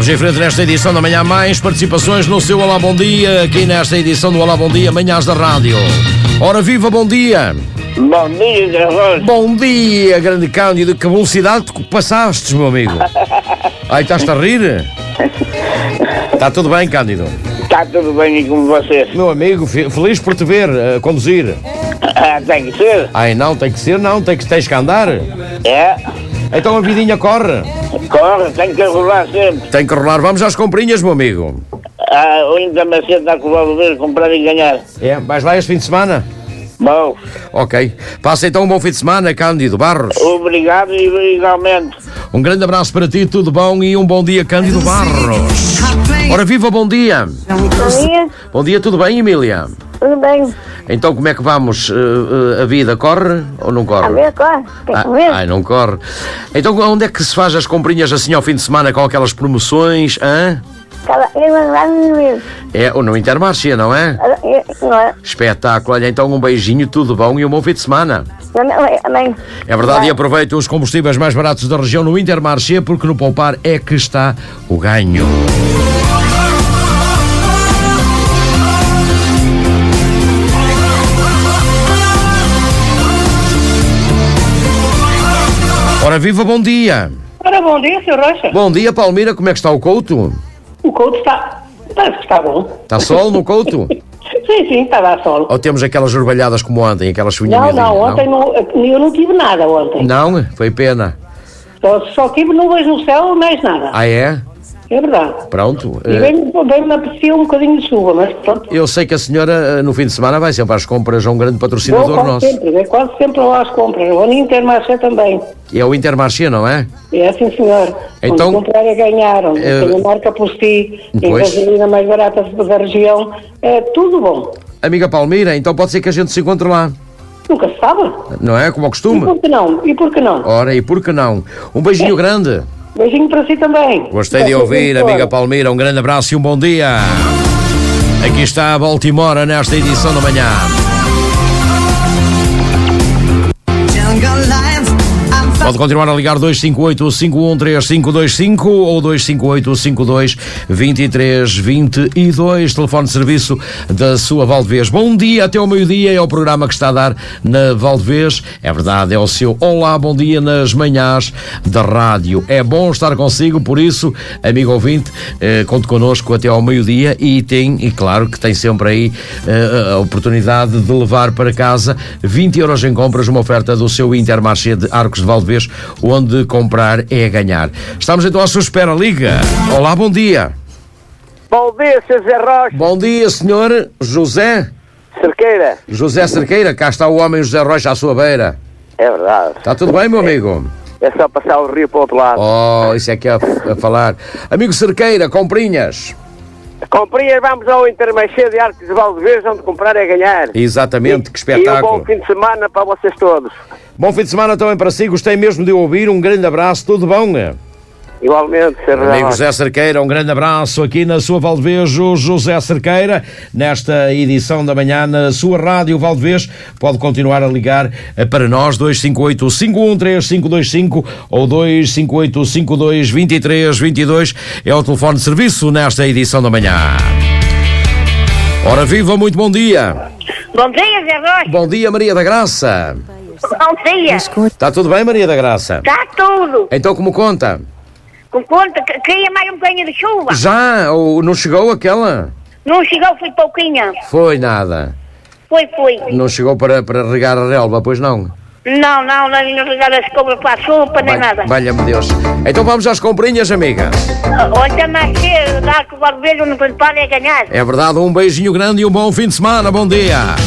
Vamos em frente nesta edição da Manhã Mais participações no seu Olá Bom Dia, aqui nesta edição do Olá Bom Dia, Manhãs da Rádio. Ora viva, bom dia. Bom dia, Zé Rocha. Bom dia, grande Cândido. Que velocidade que passaste, meu amigo. Ai, estás-te a rir? Está tudo bem, Cândido? Está tudo bem e com vocês? Meu amigo, feliz por te ver a conduzir. Tem que ser? Ai, não, tem que ser, não. Tens que andar. É. Então a vidinha corre. Corre, tem que rolar sempre. Tem que rolar. Vamos às comprinhas, meu amigo. O Intermarché está com o Valdeves comprar e ganhar. É, vais lá este fim de semana? Bom. Ok. Passa então um bom fim de semana, Cândido Barros. Obrigado e igualmente. Um grande abraço para ti, tudo bom e um bom dia, Cândido Barros. Ora viva, bom dia. Bom dia. Bom dia, tudo bem, Emília? Tudo bem? Então como é que vamos? A vida corre ou não corre? A ver, corre. Tem que ver. Ai, não corre. Então onde é que se faz as comprinhas assim ao fim de semana com aquelas promoções, hã? É, ou no Intermarché, não é? Não é? Espetáculo. Olha, então um beijinho, tudo bom e um bom fim de semana. Amém. É verdade, e aproveita os combustíveis mais baratos da região no Intermarché, porque no poupar é que está o ganho. Ora viva, bom dia. Ora, bom dia, Sr. Rocha. Bom dia, Palmira, como é que está o couto? O couto parece que está bom. Está sol no couto? Sim, está a dar sol. Ou temos aquelas orvalhadas como ontem, aquelas sunhas? Não, ontem eu não tive nada ontem. Não? Foi pena. Só tive nuvens no céu, mais nada. Ah, é? É verdade. Pronto. E bem me aprecia um bocadinho de chuva, mas pronto. Eu sei que a senhora no fim de semana vai sempre às compras a um grande patrocinador nosso. Quase sempre lá às compras. Vou no Intermarché também. É o Intermarché, não é? É, sim, senhor. Então, onde comprar é ganhar. Tem a marca por si, tem gasolina mais barata da região. É tudo bom. Amiga Palmira, então pode ser que a gente se encontre lá. Nunca se sabe. Não é? Como ao costume. E por que não? Ora, e por que não? Um beijinho grande. Beijinho para si também. Gostei de ouvir, amiga Palmira. Um grande abraço e um bom dia. Aqui está a Baltimora nesta edição da manhã. Pode continuar a ligar 258-513-525 ou 258-52-23-22, telefone de serviço da sua Valdevez. Bom dia, até ao meio-dia é o programa que está a dar na Valdevez. É verdade, é o seu Olá, bom dia nas manhãs da rádio. É bom estar consigo, por isso, amigo ouvinte, conte connosco até ao meio-dia e claro que tem sempre aí a oportunidade de levar para casa 20 euros em compras, uma oferta do seu Intermarché de Arcos de Valdevez, onde comprar é ganhar. Estamos então à sua espera, liga. Olá, bom dia. Bom dia, Sr. Zé Rocha. Bom dia, senhor José Cerqueira. José Cerqueira, cá está o homem José Rocha à sua beira. É verdade. Está tudo bem, meu amigo? É só passar o rio para o outro lado. Oh, isso é que é a falar. Amigo Cerqueira, comprinhas. Comprinhas, vamos ao Intermarché de Arcos de Valdevez, onde comprar é ganhar. Exatamente, que espetáculo. E um bom fim de semana para vocês todos. Bom fim de semana também para si, gostei mesmo de ouvir, um grande abraço, tudo bom? Igualmente, Sr. Amigo José Cerqueira, um grande abraço aqui na sua Valdevez, José Cerqueira, nesta edição da manhã na sua rádio Valdevez. Pode continuar a ligar para nós, 258-513-525 ou 258-52-23-22, é o telefone de serviço nesta edição da manhã. Ora viva, muito bom dia. Bom dia, Zé Rocha. Bom dia, Maria da Graça. Bom dia. Está tudo bem, Maria da Graça? Está tudo. Então como conta? Com conta, queria mais um bocadinho de chuva. Já? Ou não chegou aquela? Não chegou, foi pouquinha. Foi nada. Foi. Não chegou para regar a relva, pois não? Não regar as cobras para a sopa, nem nada. Valha-me Deus. Então vamos às comprinhas, amiga. Olha, mais cedo, dá que o barbeiro não prepara é ganhar. É verdade, um beijinho grande e um bom fim de semana. Bom dia.